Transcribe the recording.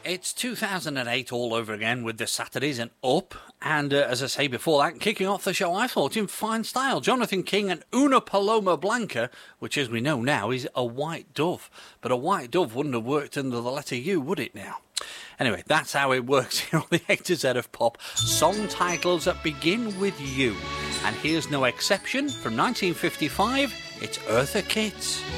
It's 2008 all over again with the Saturdays and Up. And as I say before that, kicking off the show, I thought in fine style, Jonathan King and Una Paloma Blanca, which as we know now is a white dove. But a white dove wouldn't have worked under the letter U, would it now? Anyway, that's how it works here on the A to Z of Pop. Song titles that begin with U. And here's no exception. From 1955, it's Eartha Kitt.